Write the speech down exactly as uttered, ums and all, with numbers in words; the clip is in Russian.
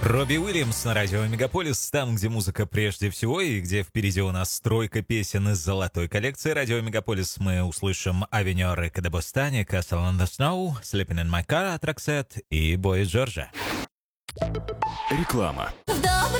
Робби Уильямс на радио Мегаполис, там, где музыка прежде всего, и где впереди у нас стройка песен из золотой коллекции. Радио Мегаполис мы услышим Авеньоры Кадебостани, Castle on the Snow, Sleeping in My Car от Roxette и Бои Джорджа. Реклама.